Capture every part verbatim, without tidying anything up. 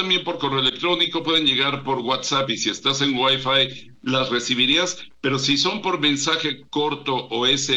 también por correo electrónico, pueden llegar por WhatsApp y si estás en Wi-Fi las recibirías, pero si son por mensaje corto o S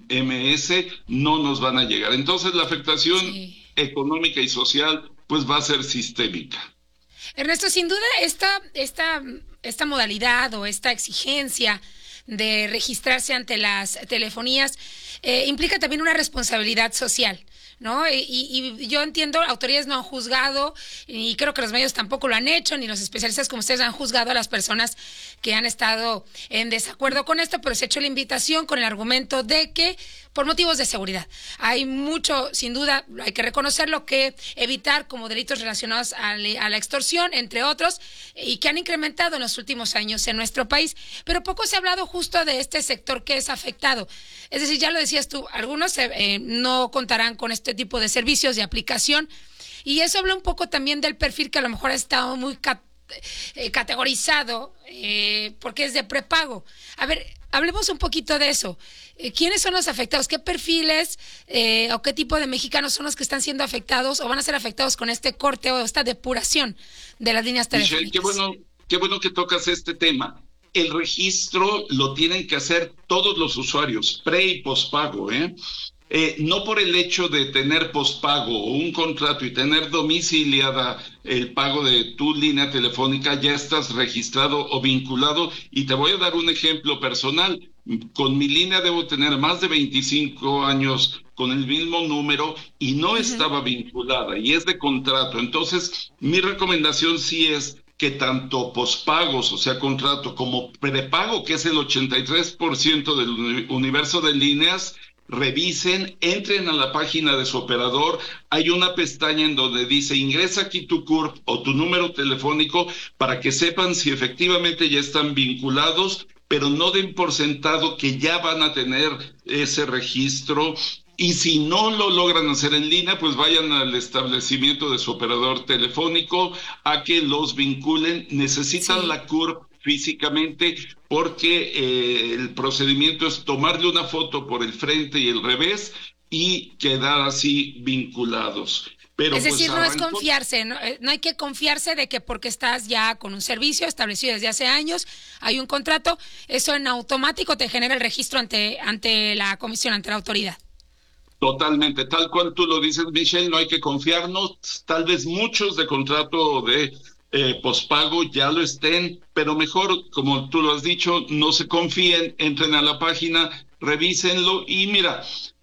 M S no nos van a llegar. Entonces la afectación Sí. económica y social pues va a ser sistémica. Ernesto, sin duda esta, esta, esta modalidad o esta exigencia de registrarse ante las telefonías eh, implica también una responsabilidad social, ¿no? Y, y yo entiendo, autoridades no han juzgado, y creo que los medios tampoco lo han hecho, ni los especialistas como ustedes han juzgado a las personas que han estado en desacuerdo con esto, pero se ha hecho la invitación con el argumento de que por motivos de seguridad. Hay mucho, sin duda, hay que reconocerlo, que evitar como delitos relacionados a, le, a la extorsión, entre otros, y que han incrementado en los últimos años en nuestro país, pero poco se ha hablado justo de este sector que es afectado. Es decir, ya lo decías tú, algunos eh, no contarán con este tipo de servicios de aplicación, y eso habla un poco también del perfil que a lo mejor ha estado muy cat eh, categorizado eh, porque es de prepago. A ver, hablemos un poquito de eso. Eh, ¿Quiénes son los afectados? ¿Qué perfiles eh, o qué tipo de mexicanos son los que están siendo afectados o van a ser afectados con este corte o esta depuración de las líneas telefónicas? Michelle, qué bueno, qué bueno que tocas este tema. El registro lo tienen que hacer todos los usuarios, pre y pospago, ¿eh? Eh, no por el hecho de tener pospago o un contrato y tener domiciliada el pago de tu línea telefónica, ya estás registrado o vinculado. Y te voy a dar un ejemplo personal. Con mi línea debo tener más de veinticinco años con el mismo número y no uh-huh. estaba vinculada y es de contrato. Entonces, mi recomendación sí es que tanto pospagos, o sea, contrato, como prepago, que es el ochenta y tres por ciento del universo de líneas, revisen, entren a la página de su operador. Hay una pestaña en donde dice ingresa aquí tu C U R P o tu número telefónico para que sepan si efectivamente ya están vinculados, pero no den por sentado que ya van a tener ese registro. Y si no lo logran hacer en línea, pues vayan al establecimiento de su operador telefónico a que los vinculen. Necesitan sí. la C U R P físicamente porque eh, el procedimiento es tomarle una foto por el frente y el revés y quedar así vinculados. Pero es decir, pues, no es confiarse, no, no hay que confiarse de que porque estás ya con un servicio establecido desde hace años, hay un contrato, eso en automático te genera el registro ante, ante la comisión, ante la autoridad. Totalmente, tal cual tú lo dices, Michelle, no hay que confiarnos. Tal vez muchos de contrato de eh, pospago ya lo estén, pero mejor, como tú lo has dicho, no se confíen, entren a la página, revísenlo y mira,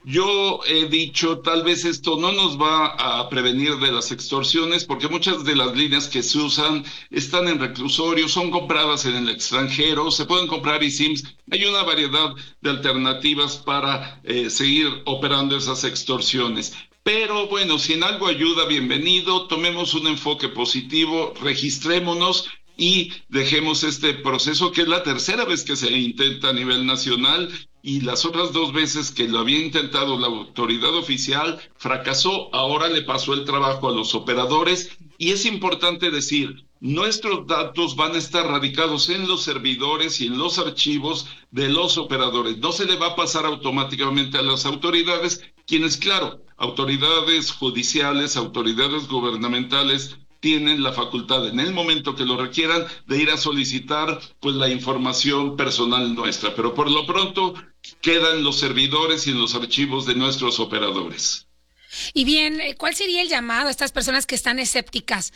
yo he dicho, tal vez esto no nos va a prevenir de las extorsiones, porque muchas de las líneas que se usan están en reclusorio, son compradas en el extranjero, se pueden comprar eSIMs, hay una variedad de alternativas para eh, seguir operando esas extorsiones. Pero bueno, si en algo ayuda, bienvenido, tomemos un enfoque positivo, registrémonos y dejemos este proceso que es la tercera vez que se intenta a nivel nacional y las otras dos veces que lo había intentado la autoridad oficial fracasó. Ahora le pasó el trabajo a los operadores y es importante decir, nuestros datos van a estar radicados en los servidores y en los archivos de los operadores. No se le va a pasar automáticamente a las autoridades, quienes, claro, autoridades judiciales, autoridades gubernamentales, tienen la facultad en el momento que lo requieran de ir a solicitar pues la información personal nuestra, pero por lo pronto queda en los servidores y en los archivos de nuestros operadores. Y bien, ¿cuál sería el llamado a estas personas que están escépticas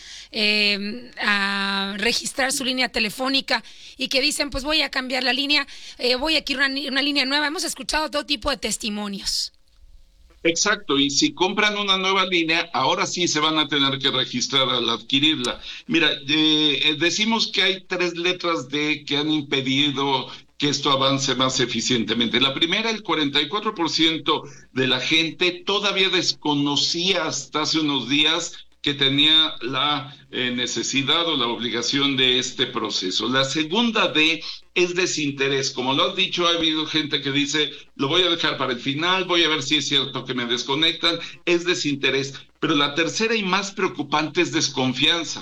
eh, a registrar su línea telefónica y que dicen, pues voy a cambiar la línea, eh, voy a adquirir una, una línea nueva? Hemos escuchado todo tipo de testimonios. Exacto, y si compran una nueva línea, ahora sí se van a tener que registrar al adquirirla. Mira, eh, decimos que hay tres letras D que han impedido que esto avance más eficientemente. La primera, el cuarenta y cuatro por ciento de la gente todavía desconocía hasta hace unos días que tenía la eh, necesidad o la obligación de este proceso. La segunda D es desinterés. Como lo has dicho, ha habido gente que dice, lo voy a dejar para el final, voy a ver si es cierto que me desconectan. Es desinterés. Pero la tercera y más preocupante es desconfianza.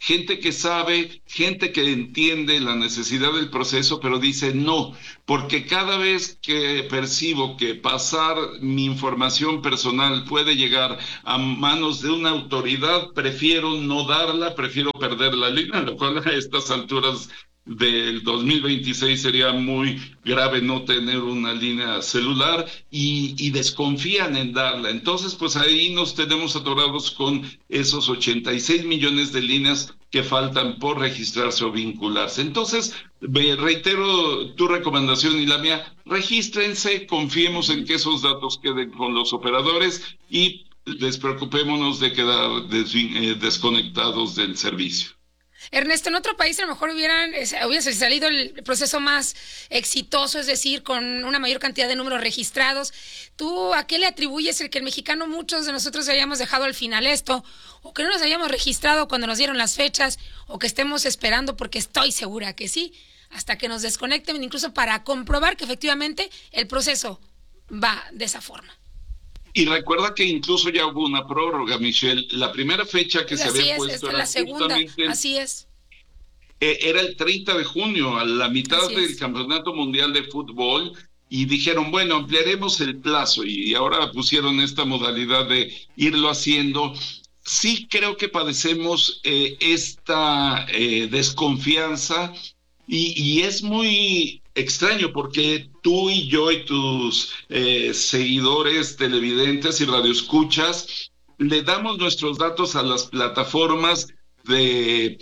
gente que sabe, gente que entiende la necesidad del proceso, pero dice no, porque cada vez que percibo que pasar mi información personal puede llegar a manos de una autoridad, prefiero no darla, prefiero perder la línea, lo cual a estas alturas del dos mil veintiséis sería muy grave no tener una línea celular y, y desconfían en darla. Entonces, pues ahí nos tenemos atorados con esos ochenta y seis millones de líneas que faltan por registrarse o vincularse. Entonces, me reitero tu recomendación y la mía, regístrense, confiemos en que esos datos queden con los operadores y despreocupémonos de quedar des, eh, desconectados del servicio. Ernesto, en otro país a lo mejor hubieran, hubiese salido el proceso más exitoso, es decir, con una mayor cantidad de números registrados. ¿Tú a qué le atribuyes el que el mexicano, muchos de nosotros hayamos dejado al final esto, o que no nos hayamos registrado cuando nos dieron las fechas, o que estemos esperando, porque estoy segura que sí, hasta que nos desconecten, incluso para comprobar que efectivamente el proceso va de esa forma? Y recuerda que incluso ya hubo una prórroga, Michelle. La primera fecha que Pues se había es, puesto era era la segunda, así es. Eh, era el treinta de junio, a la mitad Así del es. Campeonato Mundial de Fútbol, y dijeron, bueno, ampliaremos el plazo, y ahora pusieron esta modalidad de irlo haciendo. Sí creo que padecemos eh, esta eh, desconfianza, y, y es muy extraño porque tú y yo y tus eh, seguidores, televidentes y radioescuchas, le damos nuestros datos a las plataformas de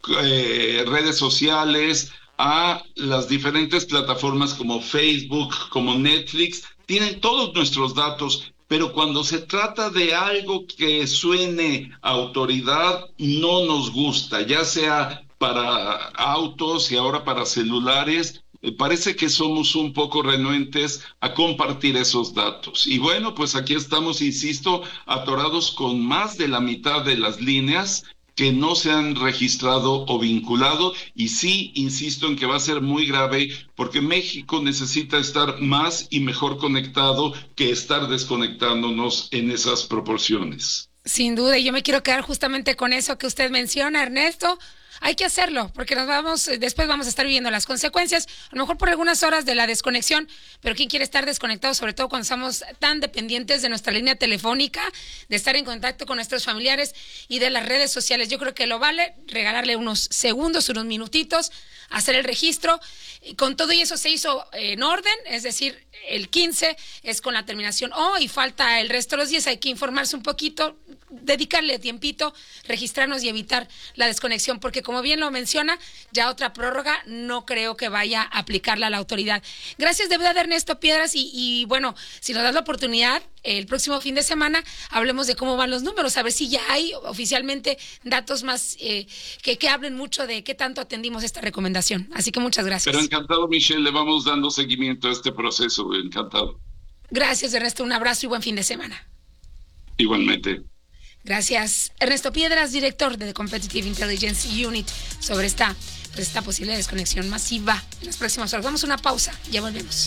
eh, redes sociales, a las diferentes plataformas como Facebook, como Netflix, tienen todos nuestros datos, pero cuando se trata de algo que suene a autoridad, no nos gusta, ya sea para autos y ahora para celulares. Eh, parece que somos un poco renuentes a compartir esos datos. Y bueno, pues aquí estamos, insisto, atorados con más de la mitad de las líneas que no se han registrado o vinculado, y sí, insisto en que va a ser muy grave porque México necesita estar más y mejor conectado que estar desconectándonos en esas proporciones. Sin duda, y yo me quiero quedar justamente con eso que usted menciona, Ernesto. Hay que hacerlo, porque nos vamos, después vamos a estar viviendo las consecuencias, a lo mejor por algunas horas de la desconexión, pero ¿quién quiere estar desconectado? Sobre todo cuando estamos tan dependientes de nuestra línea telefónica, de estar en contacto con nuestros familiares y de las redes sociales. Yo creo que lo vale regalarle unos segundos, unos minutitos, hacer el registro. Y con todo y eso se hizo en orden, es decir, el quince es con la terminación O y falta el resto de los días, hay que informarse un poquito, dedicarle tiempito, registrarnos y evitar la desconexión, porque como bien lo menciona, ya otra prórroga no creo que vaya a aplicarla a la autoridad. Gracias de verdad, Ernesto Piedras, y, y bueno, si nos das la oportunidad, el próximo fin de semana hablemos de cómo van los números, a ver si ya hay oficialmente datos más eh, que, que hablen mucho de qué tanto atendimos esta recomendación. Así que muchas gracias. Pero encantado, Michelle, le vamos dando seguimiento a este proceso, encantado. Gracias, Ernesto, un abrazo y buen fin de semana. Igualmente. Gracias, Ernesto Piedras, director de The Competitive Intelligence Unit, sobre esta, pues esta posible desconexión masiva en las próximas horas. Vamos a una pausa, ya volvemos.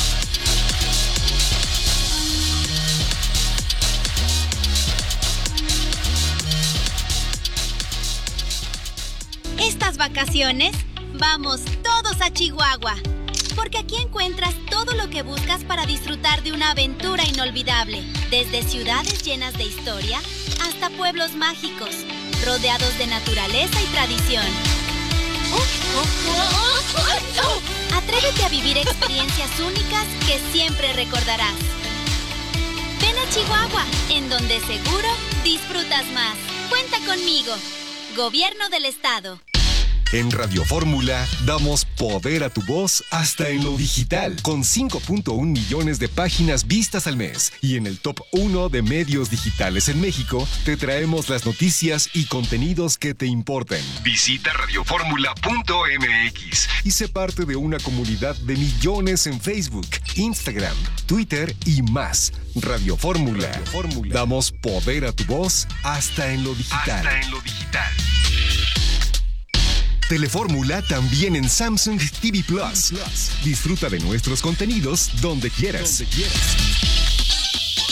Estas vacaciones, vamos todos a Chihuahua, porque aquí encuentras todo lo que buscas para disfrutar de una aventura inolvidable, desde ciudades llenas de historia hasta pueblos mágicos, rodeados de naturaleza y tradición. Atrévete a vivir experiencias únicas que siempre recordarás. Ven a Chihuahua, en donde seguro disfrutas más. Cuenta conmigo. Gobierno del Estado. En Radio Fórmula damos poder a tu voz hasta en lo digital, con cinco punto uno millones de páginas vistas al mes. Y en el top uno de medios digitales en México, te traemos las noticias y contenidos que te importen. Visita radioformula punto m x y sé parte de una comunidad de millones en Facebook, Instagram, Twitter y más. Radio Fórmula. Radio Fórmula. Damos poder a tu voz hasta en lo digital. Hasta en lo digital. Telefórmula también en Samsung T V Plus. Disfruta de nuestros contenidos donde quieras. Donde quieras.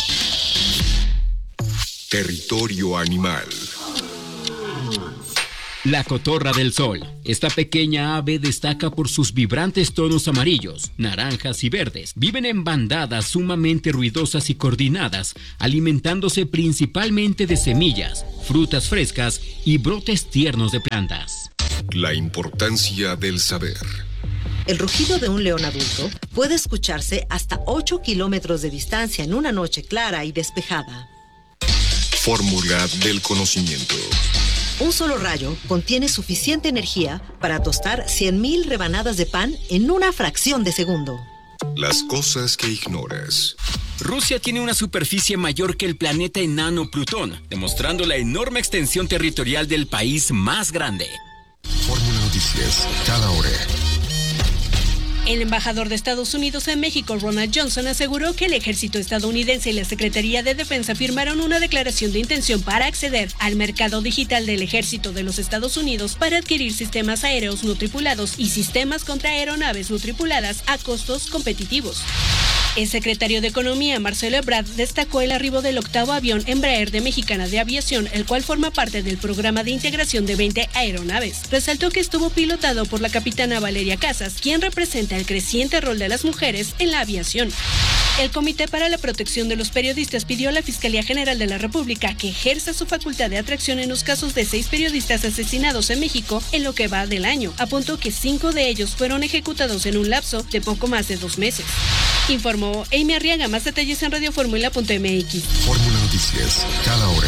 Territorio Animal. La cotorra del sol. Esta pequeña ave destaca por sus vibrantes tonos amarillos, naranjas y verdes. Viven en bandadas sumamente ruidosas y coordinadas, alimentándose principalmente de semillas, frutas frescas y brotes tiernos de plantas. La importancia del saber. El rugido de un león adulto puede escucharse hasta ocho kilómetros de distancia en una noche clara y despejada. Fórmula del conocimiento. Un solo rayo contiene suficiente energía para tostar cien mil rebanadas de pan en una fracción de segundo. Las cosas que ignoras. Rusia tiene una superficie mayor que el planeta enano Plutón, demostrando la enorme extensión territorial del país más grande. Fórmula Noticias, cada hora. El embajador de Estados Unidos en México, Ronald Johnson, aseguró que el ejército estadounidense y la Secretaría de Defensa firmaron una declaración de intención para acceder al mercado digital del ejército de los Estados Unidos para adquirir sistemas aéreos no tripulados y sistemas contra aeronaves no tripuladas a costos competitivos. El secretario de Economía, Marcelo Ebrard, destacó el arribo del octavo avión Embraer de Mexicana de Aviación, el cual forma parte del programa de integración de veinte aeronaves. Resaltó que estuvo pilotado por la capitana Valeria Casas, quien representa el creciente rol de las mujeres en la aviación. El Comité para la Protección de los Periodistas pidió a la Fiscalía General de la República que ejerza su facultad de atracción en los casos de seis periodistas asesinados en México en lo que va del año. Apuntó que cinco de ellos fueron ejecutados en un lapso de poco más de dos meses. Informó Amy Arriaga. Más detalles en radioformula punto m x. Fórmula Noticias, cada hora.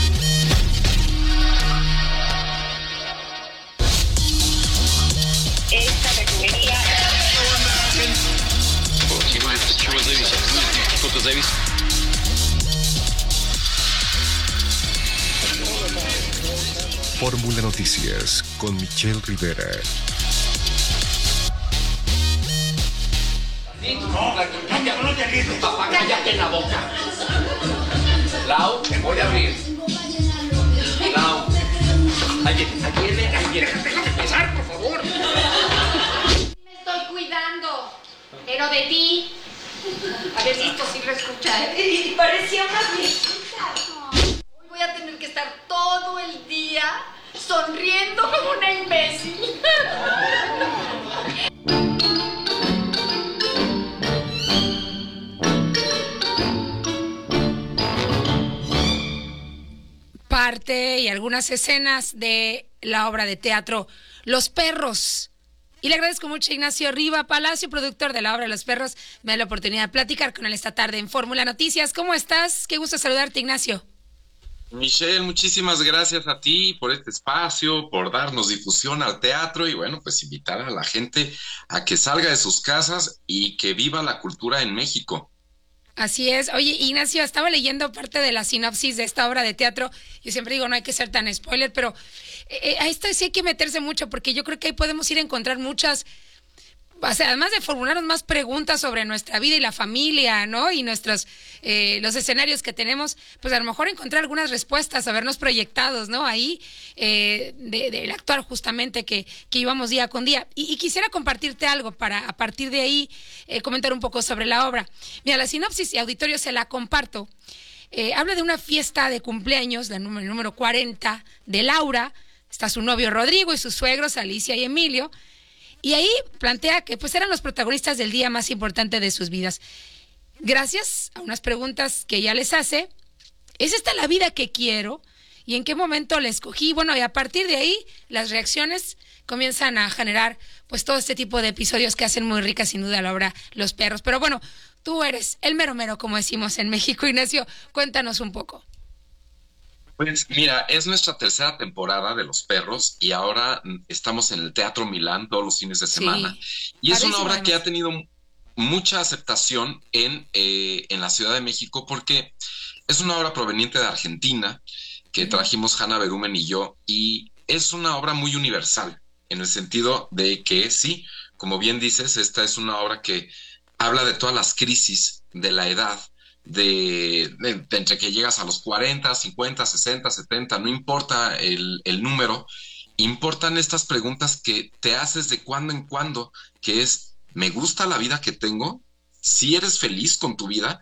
Esta refinería... Fórmula Noticias con Michelle Rivera. No, cállate, no te arriesgues, papá, cállate la boca. Lau, te voy a abrir. Lau. Ahí viene, ahí viene, ahí viene. Déjame pasar, por favor. Me estoy cuidando, pero de ti. A ver si esto sí lo escucha. Y parecía una viejita. Hoy voy a tener que estar todo el día sonriendo como una imbécil. Parte y algunas escenas de la obra de teatro Los Perros. Y le agradezco mucho a Ignacio Riva Palacio, productor de la obra Los Perros. Me da la oportunidad de platicar con él esta tarde en Fórmula Noticias. ¿Cómo estás? Qué gusto saludarte, Ignacio. Michelle, muchísimas gracias a ti por este espacio, por darnos difusión al teatro y bueno, pues invitar a la gente a que salga de sus casas y que viva la cultura en México. Así es. Oye, Ignacio, estaba leyendo parte de la sinopsis de esta obra de teatro. Yo siempre digo, no hay que ser tan spoiler, pero eh, a esto sí hay que meterse mucho porque yo creo que ahí podemos ir a encontrar muchas, o sea, además de formularnos más preguntas sobre nuestra vida y la familia, ¿no? Y nuestros, eh, los escenarios que tenemos, pues a lo mejor encontrar algunas respuestas, habernos proyectados, ¿no? Ahí, eh, de, del actuar justamente que, que íbamos día con día. Y, y quisiera compartirte algo para, a partir de ahí, eh, comentar un poco sobre la obra. Mira, la sinopsis y auditorio se la comparto. Eh, habla de una fiesta de cumpleaños, la número, número cuarenta, de Laura. Está su novio Rodrigo y sus suegros, Alicia y Emilio. Y ahí plantea que pues eran los protagonistas del día más importante de sus vidas. Gracias a unas preguntas que ella les hace, ¿es esta la vida que quiero? ¿Y en qué momento la escogí? Bueno, y a partir de ahí las reacciones comienzan a generar pues todo este tipo de episodios que hacen muy rica sin duda la obra Los Perros. Pero bueno, tú eres el mero mero, como decimos en México. Ignacio, cuéntanos un poco. Pues mira, es nuestra tercera temporada de Los Perros y ahora estamos en el Teatro Milán todos los fines de semana. Sí, y es una obra además que ha tenido mucha aceptación en, eh, en la Ciudad de México porque es una obra proveniente de Argentina que uh-huh. trajimos Hanna Berumen y yo, y es una obra muy universal en el sentido de que sí, como bien dices, esta es una obra que habla de todas las crisis de la edad. De, de, de entre que llegas a los cuarenta, cincuenta, sesenta, setenta, no importa el, el número, importan estas preguntas que te haces de cuando en cuando, que es, ¿me gusta la vida que tengo? ¿Si eres feliz con tu vida?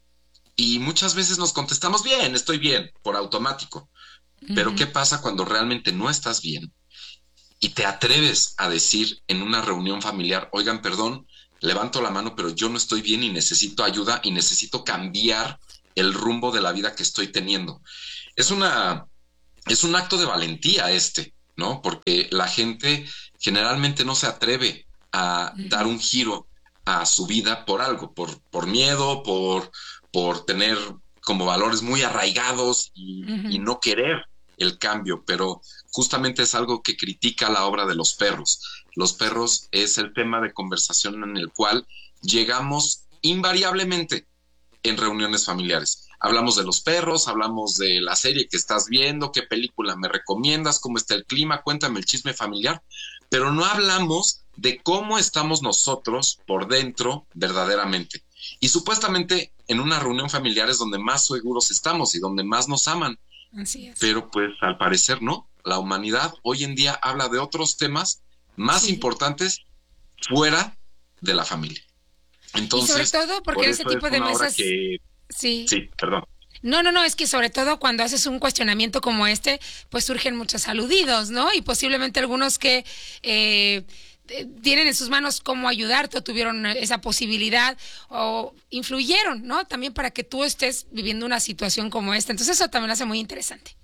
Y muchas veces nos contestamos bien, estoy bien, por automático. Uh-huh. Pero ¿qué pasa cuando realmente no estás bien? y te atreves a decir en una reunión familiar, oigan, perdón, levanto la mano, pero yo no estoy bien y necesito ayuda y necesito cambiar el rumbo de la vida que estoy teniendo. Es una, es un acto de valentía este, ¿no? Porque la gente generalmente no se atreve a uh-huh. dar un giro a su vida por algo, por, por miedo, por, por tener como valores muy arraigados y, uh-huh. y no querer el cambio, pero justamente es algo que critica la obra de Los Perros. Los Perros es el tema de conversación en el cual llegamos invariablemente en reuniones familiares. Hablamos de los perros, hablamos de la serie que estás viendo, qué película me recomiendas, cómo está el clima, cuéntame el chisme familiar, pero no hablamos de cómo estamos nosotros por dentro verdaderamente. Y supuestamente en una reunión familiar es donde más seguros estamos y donde más nos aman. Así es. Pero pues al parecer no. La humanidad hoy en día habla de otros temas más sí. importantes fuera de la familia. Entonces, y sobre todo porque ese tipo de mesas... Que... Sí. Sí, perdón. No, no, no, es que sobre todo cuando haces un cuestionamiento como este, pues surgen muchos aludidos, ¿no? Y posiblemente algunos que eh, tienen en sus manos cómo ayudarte o tuvieron esa posibilidad o influyeron, ¿no? También para que tú estés viviendo una situación como esta. Entonces eso también lo hace muy interesante.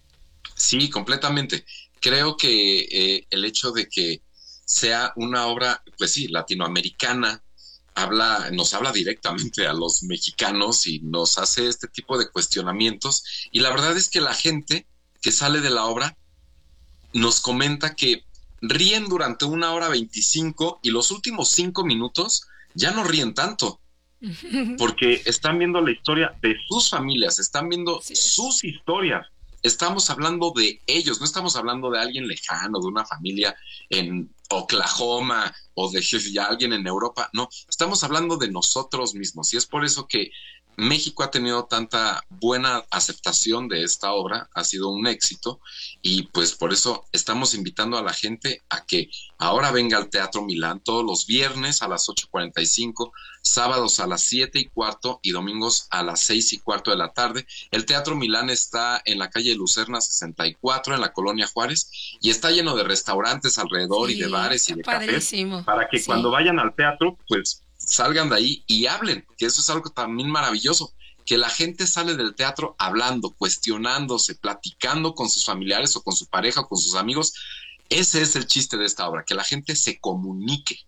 Sí, completamente. Creo que eh, el hecho de que sea una obra, pues sí, latinoamericana, habla, nos habla directamente a los mexicanos y nos hace este tipo de cuestionamientos. Y la verdad es que la gente que sale de la obra nos comenta que ríen durante una hora veinticinco y los últimos cinco minutos ya no ríen tanto. Porque están viendo la historia de sus familias, están viendo sí. sus historias. Estamos hablando de ellos, no estamos hablando de alguien lejano, de una familia en Oklahoma o de alguien en Europa. No, estamos hablando de nosotros mismos. Y es por eso que México ha tenido tanta buena aceptación de esta obra, ha sido un éxito, y pues por eso estamos invitando a la gente a que ahora venga al Teatro Milán todos los viernes a las ocho cuarenta y cinco, sábados a las siete y cuarto y domingos a las seis y cuarto de la tarde. El Teatro Milán está en la calle Lucerna sesenta y cuatro, en la Colonia Juárez, y está lleno de restaurantes alrededor sí, y de bares y de cafés, para que sí. cuando vayan al teatro, pues salgan de ahí y hablen, que eso es algo también maravilloso, que la gente sale del teatro hablando, cuestionándose, platicando con sus familiares o con su pareja o con sus amigos. Ese es el chiste de esta obra, que la gente se comunique.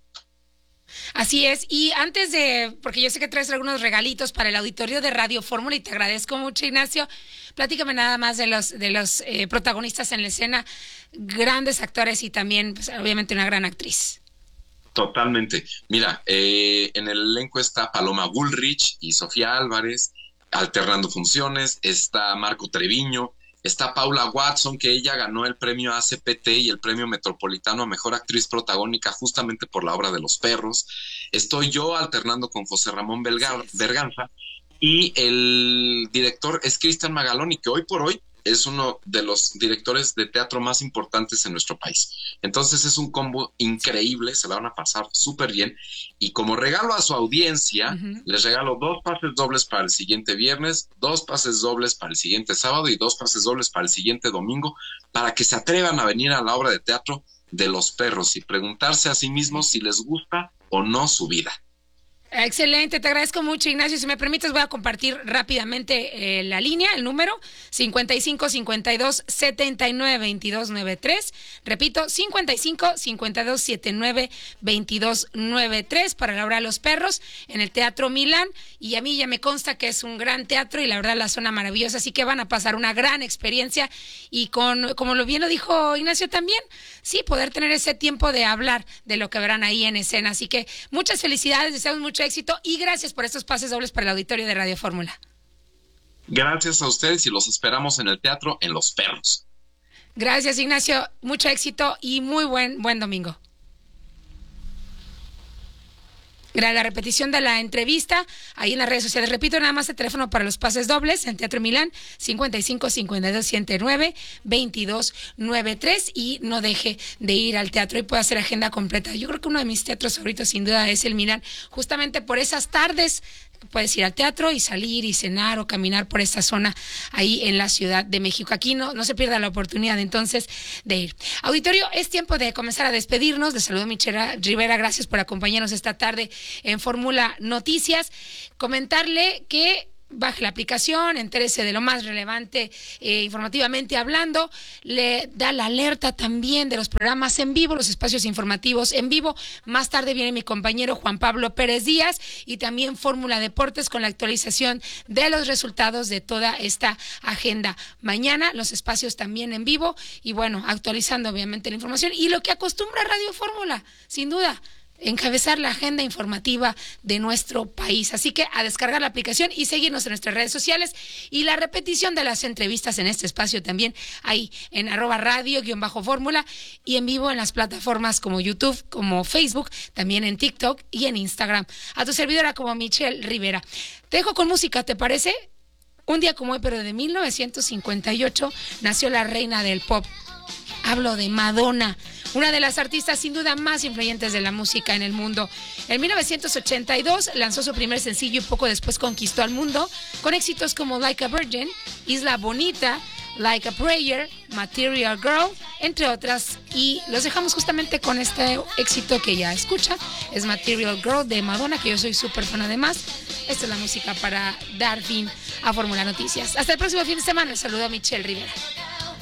Así es, y antes de, porque yo sé que traes algunos regalitos para el auditorio de Radio Fórmula y te agradezco mucho, Ignacio, platícame nada más de los, de los eh, protagonistas en la escena, grandes actores y también, pues, obviamente una gran actriz. Totalmente. Mira, eh, en el elenco está Paloma Bullrich y Sofía Álvarez, alternando funciones, está Marco Treviño, está Paula Watson, que ella ganó el premio A C P T y el premio Metropolitano a Mejor Actriz Protagónica justamente por la obra de Los Perros. Estoy yo alternando con José Ramón Belga- sí, sí. Berganza, y el director es Cristian Magaloni, que hoy por hoy es uno de los directores de teatro más importantes en nuestro país. Entonces es un combo increíble, se la van a pasar súper bien. Y como regalo a su audiencia, uh-huh. les regalo dos pases dobles para el siguiente viernes, dos pases dobles para el siguiente sábado y dos pases dobles para el siguiente domingo, para que se atrevan a venir a la obra de teatro de Los Perros y preguntarse a sí mismos si les gusta o no su vida. Excelente, te agradezco mucho, Ignacio. Si me permites, voy a compartir rápidamente eh, la línea, el número cincuenta y cinco, cincuenta y dos, setenta y nueve, veintidós noventa y tres. Repito, cincuenta y cinco, cincuenta y dos, setenta y nueve, veintidós noventa y tres para la obra de Los Perros en el Teatro Milán. Y a mí ya me consta que es un gran teatro y la verdad la zona maravillosa, así que van a pasar una gran experiencia y con, como lo bien lo dijo Ignacio también, sí, poder tener ese tiempo de hablar de lo que verán ahí en escena. Así que muchas felicidades, deseamos mucho éxito y gracias por estos pases dobles para el auditorio de Radio Fórmula. Gracias a ustedes y los esperamos en el teatro en Los Perros. Gracias, Ignacio, mucho éxito y muy buen buen domingo. La repetición de la entrevista ahí en las redes sociales. Repito nada más el teléfono para los pases dobles en Teatro Milán, cincuenta y cinco, cincuenta y dos, setenta y nueve, veintidós noventa y tres, y no deje de ir al teatro y puede hacer agenda completa. Yo creo que uno de mis teatros favoritos sin duda es el Milán, justamente por esas tardes puedes ir al teatro y salir y cenar o caminar por esta zona ahí en la Ciudad de México. Aquí no, no se pierda la oportunidad entonces de ir. Auditorio, es tiempo de comenzar a despedirnos. Les saludo Michelle Rivera, gracias por acompañarnos esta tarde en Fórmula Noticias. Comentarle que baje la aplicación, entérese de lo más relevante eh, informativamente hablando, le da la alerta también de los programas en vivo, los espacios informativos en vivo. Más tarde viene mi compañero Juan Pablo Pérez Díaz y también Fórmula Deportes con la actualización de los resultados de toda esta agenda. Mañana los espacios también en vivo y bueno, actualizando obviamente la información y lo que acostumbra Radio Fórmula, sin duda, encabezar la agenda informativa de nuestro país. Así que a descargar la aplicación y seguirnos en nuestras redes sociales y la repetición de las entrevistas en este espacio también ahí en arroba radio guión bajo fórmula y en vivo en las plataformas como YouTube, como Facebook, también en TikTok y en Instagram. A tu servidora como Michelle Rivera. Te dejo con música, ¿te parece? Un día como hoy, pero de mil novecientos cincuenta y ocho, nació la reina del pop. Hablo de Madonna, una de las artistas sin duda más influyentes de la música en el mundo. En mil novecientos ochenta y dos lanzó su primer sencillo y poco después conquistó al mundo con éxitos como Like a Virgin, Isla Bonita, Like a Prayer, Material Girl, entre otras. Y los dejamos justamente con este éxito que ya escucha. Es Material Girl de Madonna, que yo soy súper fan además. Esta es la música para dar fin a Fórmula Noticias. Hasta el próximo fin de semana. Les saludo a Michelle Rivera.